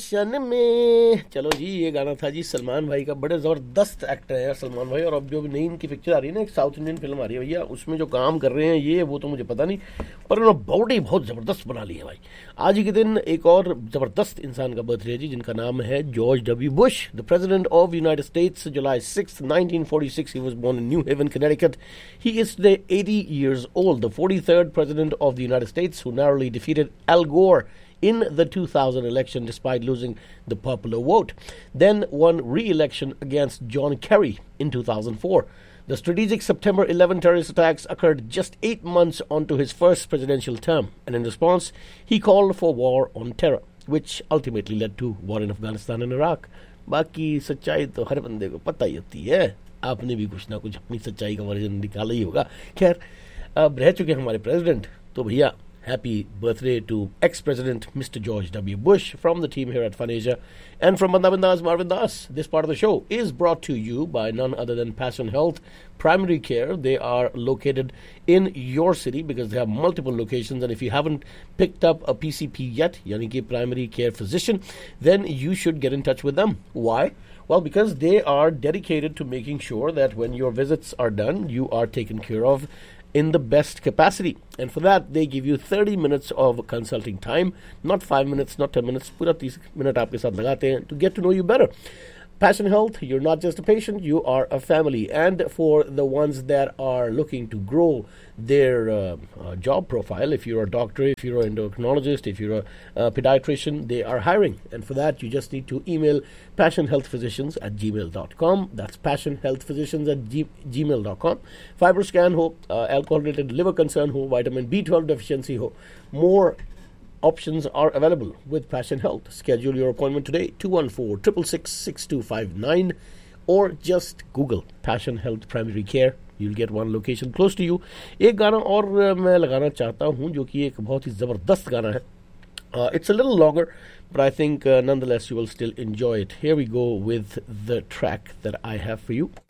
Action में। चलो जी, ये गाना था जी सलमान भाई का। बड़े ज़बरदस्त एक्टर है यार सलमान भाई। और अब जो नई इनकी पिक्चर आ रही है ना, एक साउथ इंडियन फिल्म आ रही है भैया, उसमें जो काम कर रहे हैं ये वो तो मुझे पता नहीं, पर उन्होंने बॉडी बहुत ज़बरदस्त बना ली है भाई। आज ही के दिन एक और ज़बरदस्त इंसान का बर्थडे है जी, जिनका नाम है George W Bush, the president of United states. July 6, 1946 he was born in New Haven, Connecticut. He is today 80 years old, the 43rd president of the United States, who narrowly defeated Al Gore in the 2000 election despite losing the popular vote, then won re-election against John Kerry in 2004. The strategic September 11 terrorist attacks occurred just 8 months onto his first presidential term, and in response, he called for war on terror, which ultimately led to war in Afghanistan and Iraq. बाकी सच्चाई तो हर बंदे को पता ही होती है, आपने भी कुछ ना कुछ अपनी सच्चाई का वर्जन निकाला ही होगा। खैर, अब रह चुके हमारे प्रेसिडेंट, तो भैया happy birthday to ex-president Mr. George W. Bush from the team here at Fun Asia and from Banda Bindas Marvin Das. This part of the show is brought to you by none other than Passion Health Primary Care. They are located in your city because they have multiple locations, and if you haven't picked up a PCP yet, yani ki primary care physician, then you should get in touch with them. Why? Well, because they are dedicated to making sure that when your visits are done, you are taken care of in the best capacity, and for that they give you 30 minutes of consulting time, not 5 minutes, not 10 minutes, पूरा 30 minute आपके साथ लगाते हैं to get to know you better. Passion Health, you're not just a patient, you are a family. And for the ones that are looking to grow their job profile, if you're a doctor, if you're an endocrinologist, if you're a pediatrician, they are hiring. And for that, you just need to email passionhealthphysicians@gmail.com. That's passionhealthphysicians@gmail.com. Fiber scan ho, alcohol-related liver concern ho, vitamin B12 deficiency ho, more options are available with Passion Health. Schedule your appointment today, 214-666-6259, or just Google Passion Health Primary Care. You'll get one location close to you. एक गाना और मैं लगाना चाहता हूँ जो कि एक बहुत ही ज़बरदस्त गाना है. It's a little longer, but I think nonetheless you will still enjoy it. Here we go with the track that I have for you.